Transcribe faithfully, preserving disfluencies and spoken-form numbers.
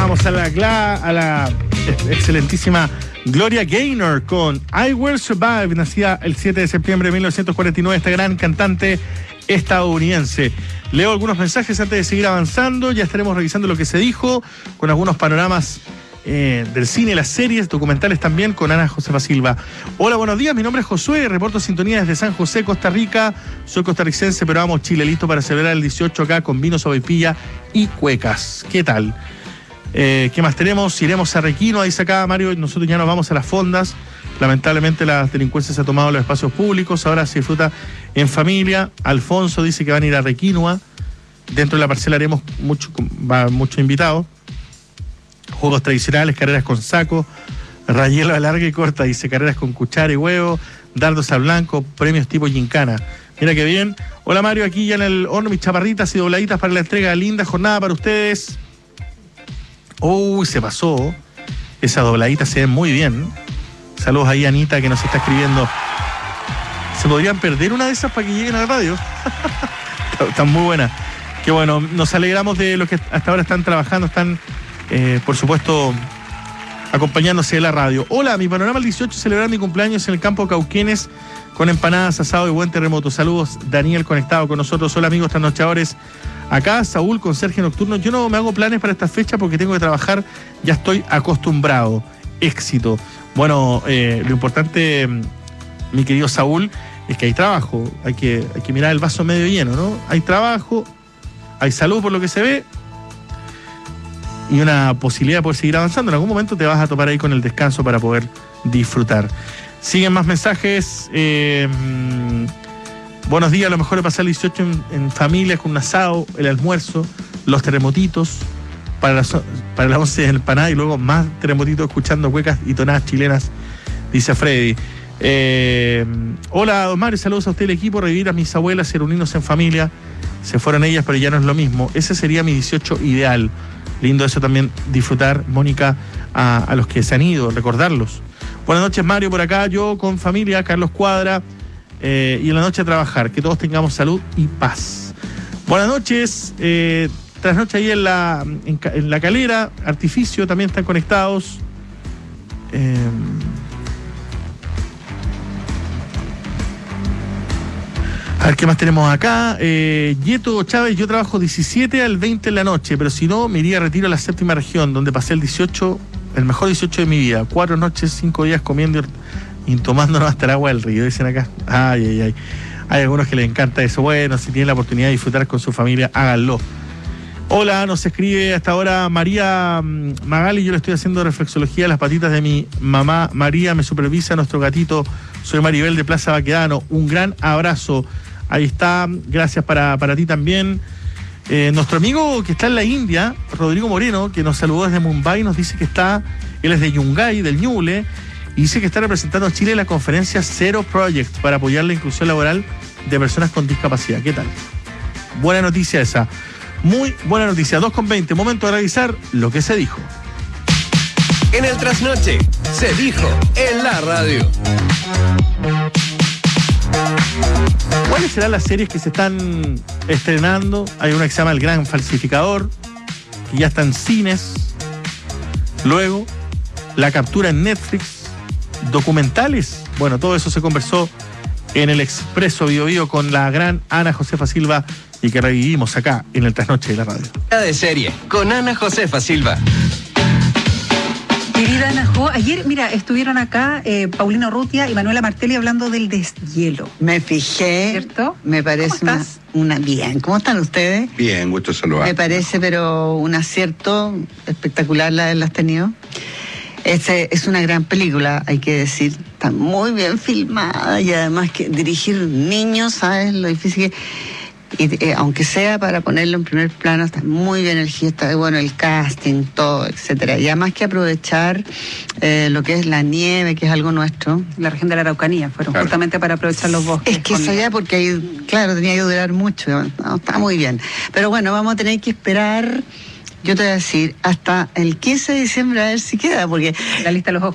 Vamos a la, a la excelentísima Gloria Gaynor con I Will Survive, nacida el siete de septiembre de mil novecientos cuarenta y nueve, esta gran cantante estadounidense. Leo algunos mensajes antes de seguir avanzando, ya estaremos revisando lo que se dijo, con algunos panoramas eh, del cine, las series, documentales también, con Ana Josefa Silva. Hola, buenos días, mi nombre es Josué, reporto sintonía desde San José, Costa Rica. Soy costarricense, pero vamos Chile, listo para celebrar el dieciocho acá con vino, sopaipilla y cuecas. ¿Qué tal? Eh, ¿Qué más tenemos? Iremos a Requino, ahí acá Mario, y nosotros ya nos vamos a las fondas. Lamentablemente la delincuencia se ha tomado los espacios públicos, ahora se disfruta en familia. Alfonso dice que van a ir a Requinoa. Dentro de la parcela haremos mucho, va muchos invitados. Juegos tradicionales, carreras con saco, rayelo a larga y corta, dice, carreras con cuchara y huevo, dardos a blanco, premios tipo gincana. Mira qué bien. Hola Mario, aquí ya en el horno, mis chaparritas y dobladitas para la entrega. Linda jornada para ustedes. Uy, se pasó. Esa dobladita se ve muy bien. Saludos ahí a Anita que nos está escribiendo. ¿Se podrían perder una de esas para que lleguen a la radio? Están muy buenas. Qué bueno, nos alegramos de los que hasta ahora están trabajando, están, eh, por supuesto, acompañándose de la radio. Hola, mi panorama el dieciocho, celebrar mi cumpleaños en el campo Cauquenes con empanadas, asado y buen terremoto. Saludos, Daniel conectado con nosotros. Hola amigos trasnochadores. Acá Saúl, conserje nocturno. Yo no me hago planes para esta fecha porque tengo que trabajar, ya estoy acostumbrado. Éxito. Bueno, eh, lo importante, mi querido Saúl, es que hay trabajo. Hay que, hay que mirar el vaso medio lleno, ¿no? Hay trabajo, hay salud por lo que se ve y una posibilidad de poder seguir avanzando. En algún momento te vas a topar ahí con el descanso para poder disfrutar. Siguen más mensajes. Eh, buenos días, a lo mejor es pasar el dieciocho en, en familia, con un asado, el almuerzo, los terremotitos, para las, para las once en empanada y luego más terremotitos escuchando cuecas y tonadas chilenas, dice Freddy. Eh, hola, don Mario, saludos a usted, el equipo. Revivir a mis abuelas y reunirnos en familia. Se fueron ellas, pero ya no es lo mismo. Ese sería mi dieciocho ideal. Lindo eso también, disfrutar, Mónica, a, a los que se han ido, recordarlos. Buenas noches, Mario, por acá, yo con familia, Carlos Cuadra, eh, y en la noche a trabajar, que todos tengamos salud y paz. Buenas noches, eh, trasnoche ahí en la, en, en la Calera, Artificio, también están conectados. Eh, A ver, ¿qué más tenemos acá? Eh, Yeto Chávez, yo trabajo diecisiete al veinte en la noche, pero si no, me iría a retiro a la séptima región, donde pasé el dieciocho, el mejor dieciocho de mi vida. Cuatro noches, cinco días comiendo y tomándonos hasta el agua del río, dicen acá. Ay, ay, ay. Hay algunos que les encanta eso. Bueno, si tienen la oportunidad de disfrutar con su familia, háganlo. Hola, nos escribe hasta ahora María Magali, yo le estoy haciendo reflexología a las patitas de mi mamá María, me supervisa nuestro gatito, soy Maribel de Plaza Baquedano. Un gran abrazo. Ahí está, gracias para, para ti también. Eh, nuestro amigo que está en la India, Rodrigo Moreno, que nos saludó desde Mumbai, nos dice que está, él es de Yungay, del Ñuble, y dice que está representando a Chile en la conferencia Zero Project para apoyar la inclusión laboral de personas con discapacidad. ¿Qué tal? Buena noticia esa. Muy buena noticia. dos con veinte, momento de revisar lo que se dijo. En el trasnoche, se dijo en la radio. ¿Cuáles serán las series que se están estrenando? Hay una que se llama El Gran Falsificador, que ya está en cines. Luego, La Captura en Netflix. Documentales. Bueno, todo eso se conversó en el Expreso Bio Bio con la gran Ana Josefa Silva y que revivimos acá en el Trasnoche de la Radio. De serie, con Ana Josefa Silva. Querida Ana Jo, ayer, mira, estuvieron acá eh, Paulino Urrutia y Manuela Martelli hablando del deshielo. Me fijé, ¿cierto? Me parece ¿Cómo una, estás? una... Bien, ¿cómo están ustedes? Bien, gusto saludar. Me parece, pero un acierto espectacular la haberlas tenido. Este es una gran película, hay que decir. Está muy bien filmada y además que dirigir niños, ¿sabes? Lo difícil que... Y, eh, aunque sea para ponerlo en primer plano, está muy bien el está bueno el casting, todo, etcétera. Y además que aprovechar eh, lo que es la nieve, que es algo nuestro. La región de la Araucanía fueron Claro. justamente para aprovechar los bosques. Es que eso ya, porque ahí, claro, tenía que durar mucho. No, está muy bien. Pero bueno, vamos a tener que esperar, yo te voy a decir, hasta el quince de diciembre a ver si queda, porque la lista de los